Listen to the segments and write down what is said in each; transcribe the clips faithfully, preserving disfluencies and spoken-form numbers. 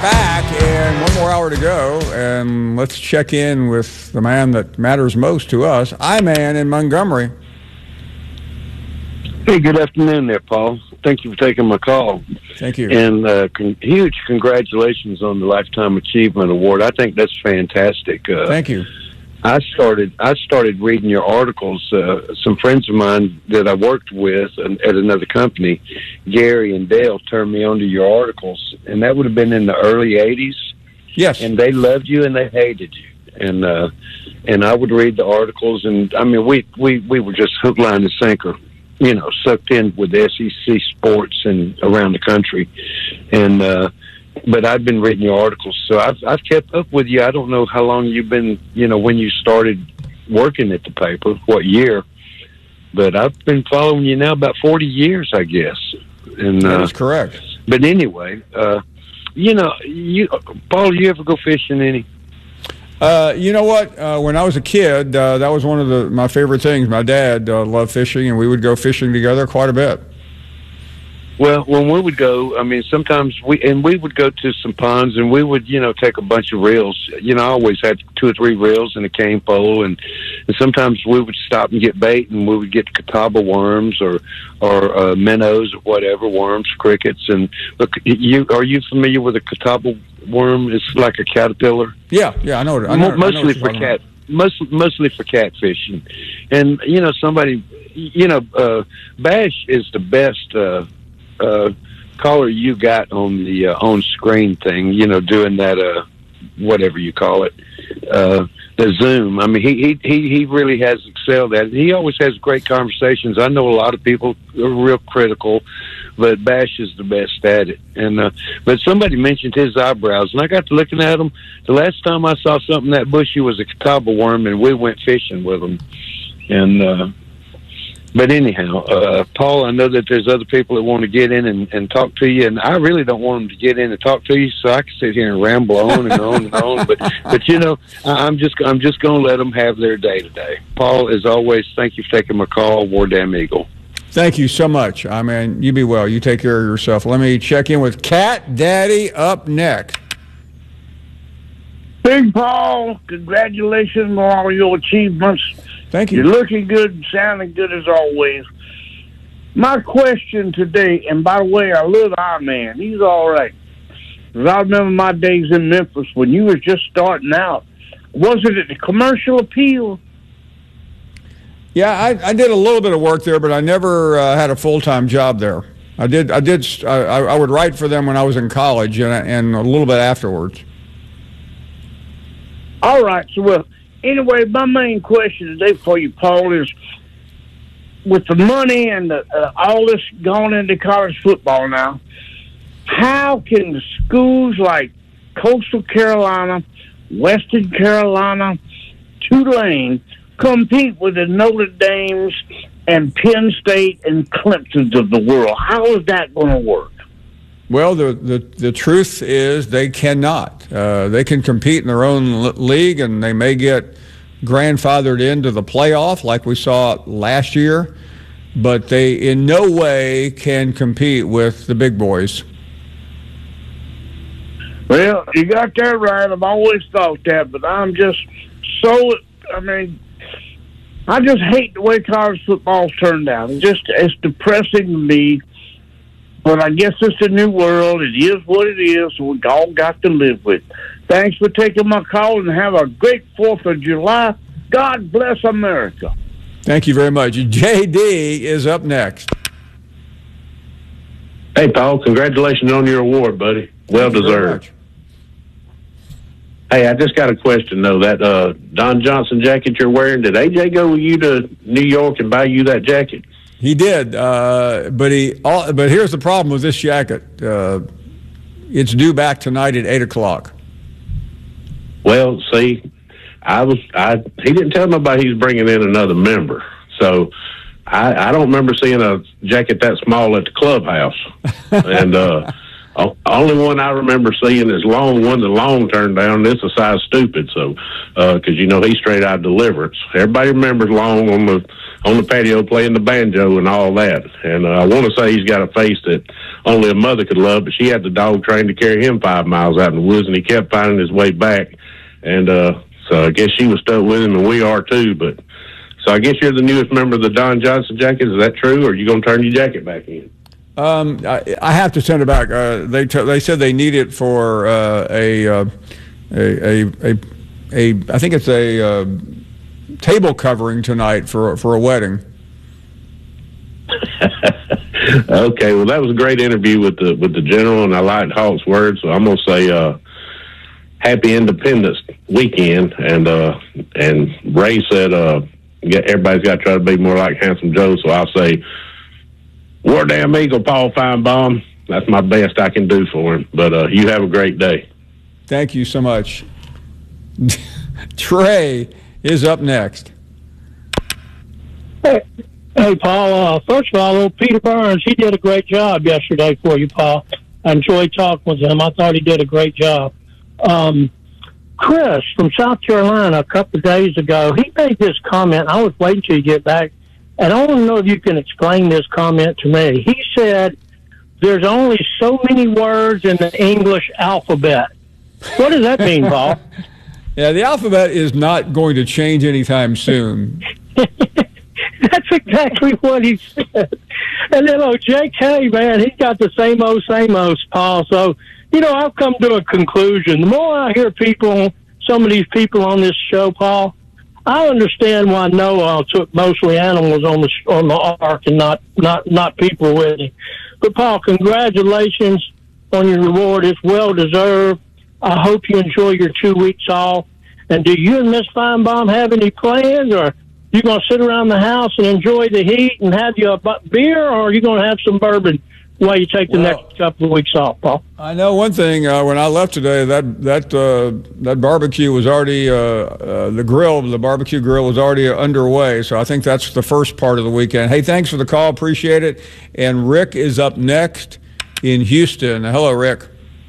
back, and one more hour to go, and let's check in with the man that matters most to us, I-Man in Montgomery. Hey, good afternoon there, Paul. Thank you for taking my call. Thank you. And uh, con- huge congratulations on the Lifetime Achievement Award. I think that's fantastic. Uh, Thank you. I started I started reading your articles. Uh, some friends of mine that I worked with at another company, Gary and Dale, turned me on to your articles, and that would have been in the early eighties. Yes. And they loved you and they hated you. And uh, and I would read the articles, and I mean, we, we, we were just hook, line, and sinker, you know, sucked in with the S E C sports and around the country. And uh but I've been reading your articles, so I've I've kept up with you. I don't know how long you've been, you know, when you started working at the paper, what year, but I've been following you now about forty years, I guess. And That uh, is correct. But anyway, uh, you know, you Paul, you ever go fishing any? Uh, you know what? Uh, when I was a kid, uh, that was one of the my favorite things. My dad uh, loved fishing, and we would go fishing together quite a bit. Well, when we would go, I mean, sometimes we, and we would go to some ponds and we would, you know, take a bunch of reels. You know, I always had two or three reels and a cane pole, and, and sometimes we would stop and get bait, and we would get catawba worms or, or, uh, minnows or whatever, worms, crickets. And look, you, are you familiar with a catawba worm? It's like a caterpillar. Yeah, yeah, I know it. I know, Mostly I know what for you're cat, most, mostly for catfishing. And, you know, somebody, you know, uh, Bash is the best, uh, uh caller you got on the uh, on screen thing, you know, doing that uh whatever you call it, uh the Zoom. I mean, he he he really has excelled at it. He always has great conversations. I know a lot of people are real critical, but Bash is the best at it. And uh but somebody mentioned his eyebrows, and I got to looking at them. The last time I saw something that bushy was a catawba worm, and we went fishing with them. And uh But anyhow, uh, Paul, I know that there's other people that want to get in and, and talk to you, and I really don't want them to get in and talk to you, so I can sit here and ramble on and on and on. But, but you know, I, I'm just I'm just going to let them have their day today. Paul, as always, thank you for taking my call. War Damn Eagle. Thank you so much. I mean, you be well. You take care of yourself. Let me check in with Cat Daddy up next. Big Paul, congratulations on all your achievements. Thank you. You're looking good, sounding good as always. My question today, and by the way, I love I-Man. He's all right. 'Cause I remember my days in Memphis when you was just starting out. Was it at the Commercial Appeal? Yeah, I, I did a little bit of work there, but I never uh, had a full-time job there. I did. I did. I, I would write for them when I was in college, and, and a little bit afterwards. All right. So, well, anyway, my main question today for you, Paul, is with the money and the, uh, all this going into college football now, how can the schools like Coastal Carolina, Western Carolina, Tulane compete with the Notre Dames and Penn State and Clemsons of the world? How is that going to work? Well, the, the, the truth is they cannot. Uh, they can compete in their own l- league, and they may get grandfathered into the playoff like we saw last year, but they in no way can compete with the big boys. Well, you got that right. I've always thought that, but I'm just so, I mean, I just hate the way college football's turned out. It's just, it's depressing to me. But I guess it's a new world. It is what it is, so we all got to live with. Thanks for taking my call, and have a great fourth of July. God bless America. Thank you very much. J D is up next. Hey, Paul, congratulations on your award, buddy. Well Thank you very deserved. much. Hey, I just got a question, though. That uh, Don Johnson jacket you're wearing, did A J go with you to New York and buy you that jacket? He did, uh, but he. All, but here's the problem with this jacket. Uh, it's due back tonight at eight o'clock. Well, see, I was. I he didn't tell nobody he was bringing in another member, so I, I don't remember seeing a jacket that small at the clubhouse. and uh, O- only one I remember seeing is long one. The long turned down. This is a size stupid. So, because uh, you know he's straight out of Deliverance. Everybody remembers Long on the on the patio playing the banjo and all that. And uh, I want to say he's got a face that only a mother could love. But she had the dog trained to carry him five miles out in the woods, and he kept finding his way back. And uh, so I guess she was stuck with him, and we are too. But so I guess you're the newest member of the Don Johnson Jackets. Is that true, or are you going to turn your jacket back in? Um, I, I have to send it back. Uh, they t- they said they need it for uh, a, uh, a, a a a I think it's a uh, table covering tonight for for a wedding. Okay, well that was a great interview with the with the general, and I liked Hawk's words. So I'm gonna say uh, Happy Independence Weekend, and uh, and Ray said uh, everybody's got to try to be more like Handsome Joe. So I'll say. War damn Eagle, Paul Feinbaum. That's my best I can do for him. But uh, you have a great day. Thank you so much. Trey is up next. Hey, hey Paul. Uh, first of all, old Peter Burns, he did a great job yesterday for you, Paul. I enjoyed talking with him. I thought he did a great job. Um, Chris from South Carolina a couple of days ago, he made this comment. I was waiting till you get back. And I want to know if you can explain this comment to me. He said, there's only so many words in the English alphabet. What does that mean, Paul? Yeah, the alphabet is not going to change anytime soon. That's exactly what he said. And then, oh, Jake Hay, man, he's got the same old, same old, Paul. So, you know, I've come to a conclusion. The more I hear people, some of these people on this show, Paul, I understand why Noah took mostly animals on the on the ark and not not not people with him. But Paul, congratulations on your reward. It's well deserved. I hope you enjoy your two weeks off. And do you and Miss Feinbaum have any plans, or you going to sit around the house and enjoy the heat and have you a beer, or are you going to have some bourbon while you take the well, next couple of weeks off, Paul? I know one thing. Uh, when I left today, that that uh, that barbecue was already uh, uh, the grill, the barbecue grill was already underway. So I think that's the first part of the weekend. Hey, thanks for the call. Appreciate it. And Rick is up next in Houston. Hello, Rick.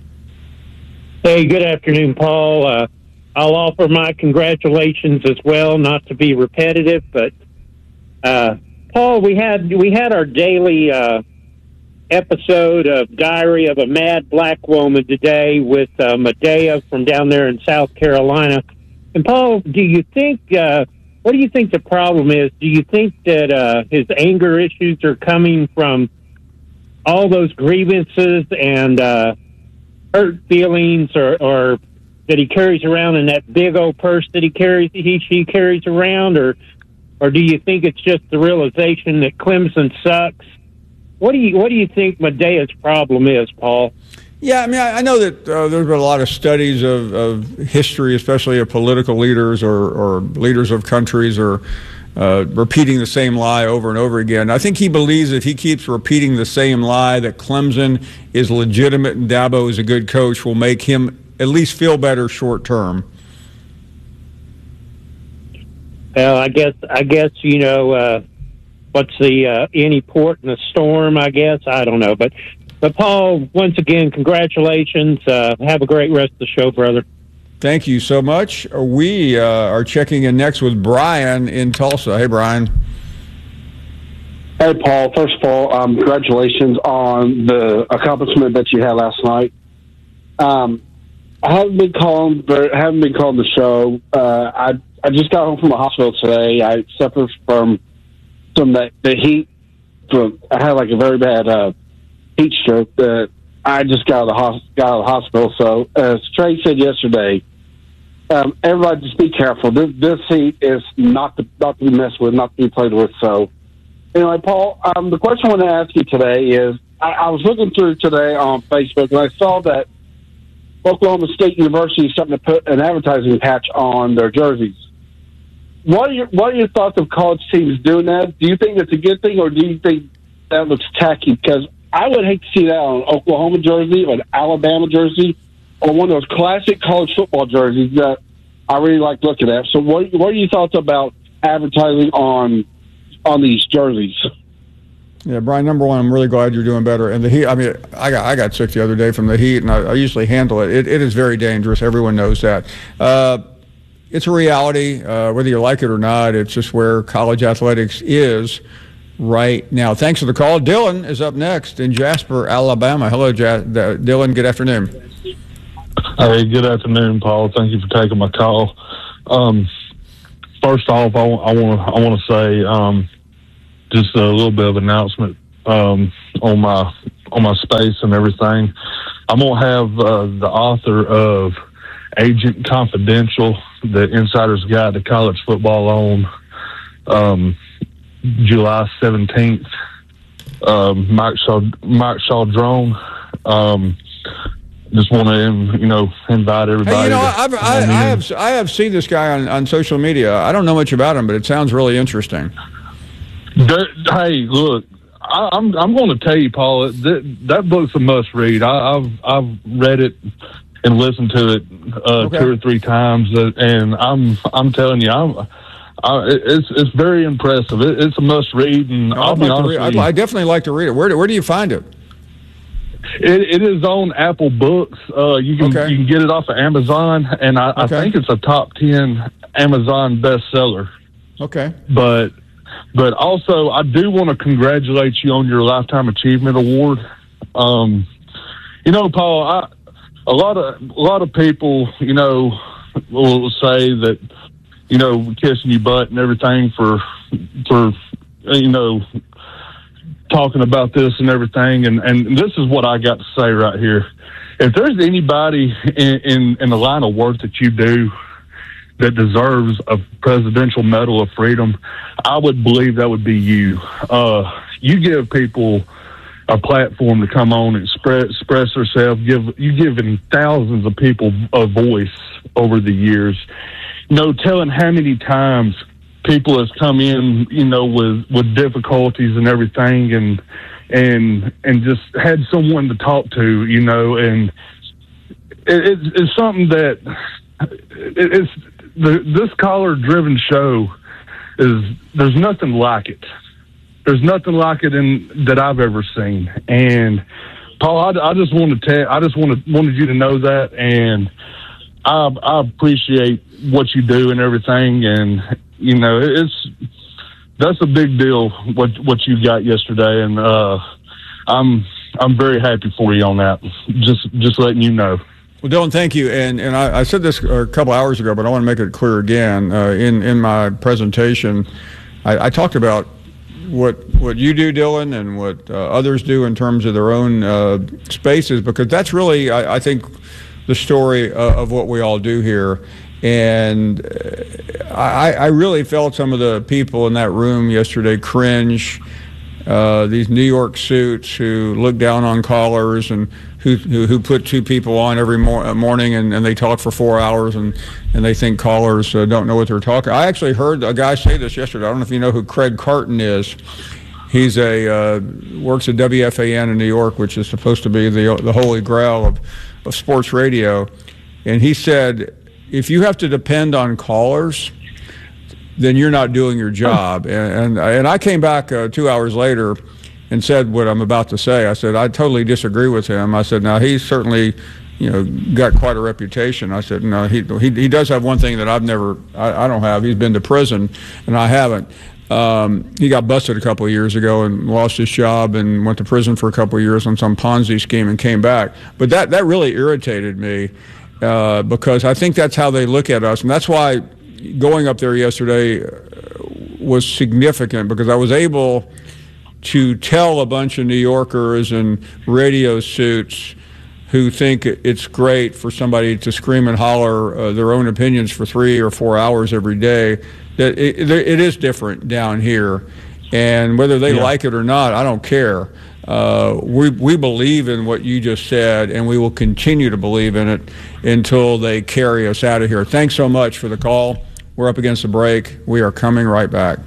Hey, good afternoon, Paul. Uh, I'll offer my congratulations as well, not to be repetitive, but uh, Paul, we had we had our daily uh, episode of Diary of a Mad Black Woman today with uh, Medea from down there in South Carolina. And Paul, do you think uh, what do you think the problem is? Do you think that uh, his anger issues are coming from all those grievances and uh, hurt feelings, or, or that he carries around in that big old purse that he carries, he she carries around, or or do you think it's just the realization that Clemson sucks? What do you what do you think Medea's problem is, Paul? Yeah, I mean, I, I know that uh, there's been a lot of studies of, of history, especially of political leaders or, or leaders of countries, or uh, repeating the same lie over and over again. I think he believes if he keeps repeating the same lie, that Clemson is legitimate and Dabo is a good coach, will make him at least feel better short term. Well, I guess I guess you know. Uh, What's the uh, any port in the storm, I guess? I don't know. But, but Paul, once again, congratulations. Uh, have a great rest of the show, brother. Thank you so much. We uh, are checking in next with Brian in Tulsa. Hey, Brian. Hey, Paul. First of all, um, congratulations on the accomplishment that you had last night. Um, I haven't been calling, but haven't been calling the show. Uh, I I just got home from the hospital today. I suffered from some that the heat. From, I had like a very bad uh, heat stroke that I just got out of the, hos- got out of the hospital. So as Trey said yesterday, um, everybody just be careful. This, this heat is not to, not to be messed with, not to be played with. So anyway, Paul, um, the question I want to ask you today is, I, I was looking through today on Facebook and I saw that Oklahoma State University is starting to put an advertising patch on their jerseys. What are your What are your thoughts of college teams doing that? Do you think it's a good thing, or do you think that looks tacky? Because I would hate to see that on an Oklahoma jersey or an Alabama jersey or one of those classic college football jerseys that I really like looking at. So, what What are your thoughts about advertising on on these jerseys? Yeah, Brian, number one, I'm really glad you're doing better. And the heat, I mean, I got I got sick the other day from the heat, and I, I usually handle it. it. It is very dangerous. Everyone knows that. Uh, it's a reality, uh, whether you like it or not. It's just where college athletics is right now. Thanks for the call. Dylan is up next in Jasper, Alabama. Hello, ja- Dylan. Good afternoon. Hey, good afternoon, Paul. Thank you for taking my call. Um, first off, I want I want to say um, just a little bit of announcement um, on my on my space and everything. I'm gonna have uh, the author of Agent Confidential, the Insider's Guide to College Football, on um, July seventeenth. Um, Mike Shaw, Mike Shawdrone. Um, just want to, you know, invite everybody. Hey, you know, to, I've, I, I have I have seen this guy on, on social media. I don't know much about him, but it sounds really interesting. There, hey, look, I, I'm I'm going to tell you, Paul, that that book's a must read. I, I've I've read it and listened to it uh, Okay. two or three times, uh, and I'm I'm telling you, I'm. I, it's it's very impressive. It, it's a must read, and I'd I'll be like to honest read, with I'd, you. I definitely like to read it. Where do, where do you find it? It, it is on Apple Books. Uh, you can Okay. you can get it off of Amazon, and I, I Okay. think it's a top ten Amazon bestseller. Okay. But but also, I do want to congratulate you on your Lifetime Achievement Award. Um, you know, Paul, I, a lot of a lot of people, you know, will say that, you know, kissing your butt and everything for for you know, talking about this and everything, and, and this is what I got to say right here. If there's anybody in, in, in the line of work that you do that deserves a Presidential Medal of Freedom, I would believe that would be you. Uh, you give people a platform to come on and express, express themselves. Give you given thousands of people a voice over the years. You know, telling how many times people has come in, you know, with, with difficulties and everything, and and and just had someone to talk to, you know, and it, it's, it's something that it, it's the, this caller-driven show is, there's nothing like it. There's nothing like it in that I've ever seen. And Paul, I, I just want to tell, I just wanted wanted you to know that, and I, I appreciate what you do and everything, and you know, it's that's a big deal what what you got yesterday, and uh, I'm I'm very happy for you on that. Just just letting you know. Well, Dylan, thank you. And and I, I said this a couple hours ago, but I want to make it clear again. Uh, in in my presentation, I, I talked about what what you do, Dylan, and what uh, others do in terms of their own uh, spaces, because that's really, I, I think, the story of, of what we all do here. And I, I really felt some of the people in that room yesterday cringe. Uh, these New York suits who look down on callers and who who, who put two people on every mor- morning and, and they talk for four hours and, and they think callers uh, don't know what they're talking. I actually heard a guy say this yesterday. I don't know if you know who Craig Carton is. He's a uh, works at W F A N in New York, which is supposed to be the the holy grail of, of sports radio. And he said, if you have to depend on callers, then you're not doing your job. And and, and I came back uh, two hours later and said what I'm about to say. I said, I totally disagree with him. I said, now, he's certainly, you know, got quite a reputation. I said, no, he he, he does have one thing that I've never, I, I don't have. He's been to prison, and I haven't. Um, he got busted a couple of years ago and lost his job and went to prison for a couple of years on some Ponzi scheme and came back. But that, that really irritated me. Uh, because I think that's how they look at us. And that's why going up there yesterday was significant, because I was able to tell a bunch of New Yorkers in radio suits who think it's great for somebody to scream and holler uh, their own opinions for three or four hours every day that it, it is different down here. And whether they yeah. like it or not, I don't care. Uh, we we believe in what you just said, and we will continue to believe in it until they carry us out of here. Thanks so much for the call. We're up against the break. We are coming right back.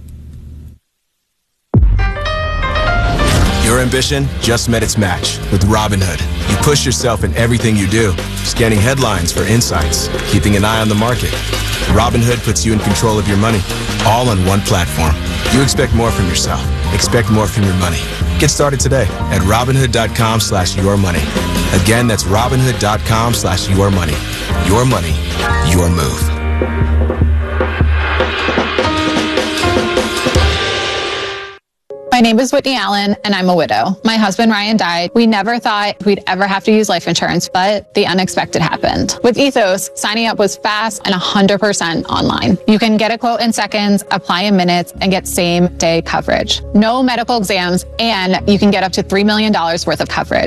Your ambition just met its match with Robinhood. You push yourself in everything you do, scanning headlines for insights, keeping an eye on the market. Robinhood puts you in control of your money, all on one platform. You expect more from yourself. expect more from your money. Get started today at Robinhood.com slash your money. Again, that's Robinhood.com slash your money. Your money, your move. My name is Whitney Allen, and I'm a widow. My husband, Ryan, died. We never thought we'd ever have to use life insurance, but the unexpected happened. With Ethos, signing up was fast and one hundred percent online. You can get a quote in seconds, apply in minutes, and get same-day coverage. No medical exams, and you can get up to three million dollars worth of coverage.